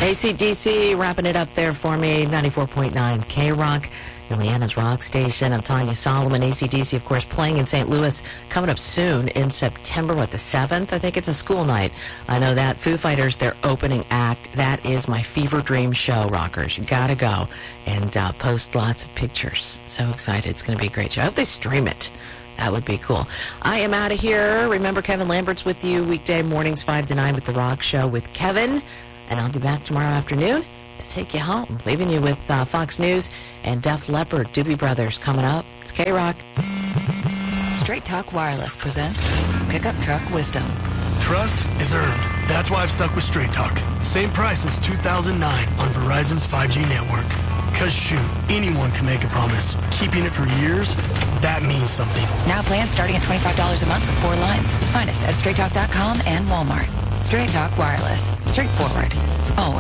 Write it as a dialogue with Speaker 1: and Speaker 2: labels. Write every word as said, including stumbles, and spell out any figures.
Speaker 1: A C D C wrapping it up there for me. ninety-four point nine K-Rock, Indiana's rock station. I'm Tanya Solomon. A C D C, of course, playing in Saint Louis coming up soon in September, what, the seventh? I think it's a school night. I know that. Foo Fighters, their opening act. That is my fever dream show, rockers. You gotta go and uh, post lots of pictures. So excited. It's going to be a great show. I hope they stream it. That would be cool. I am out of here. Remember, Kevin Lambert's with you weekday mornings, five to nine with The Rock Show with Kevin. And I'll be back tomorrow afternoon to take you home, leaving you with uh, Fox News and Def Leppard, Doobie Brothers coming up. It's K-Rock.
Speaker 2: Straight Talk Wireless presents Pickup Truck Wisdom.
Speaker 3: Trust is earned. That's why I've stuck with Straight Talk. Same price since two thousand nine on Verizon's five G network. Cause shoot, anyone can make a promise. Keeping it for years, that means something.
Speaker 2: Now plans starting at twenty-five dollars a month with four lines. Find us at straight talk dot com and Walmart. Straight Talk Wireless. Straightforward. Oh,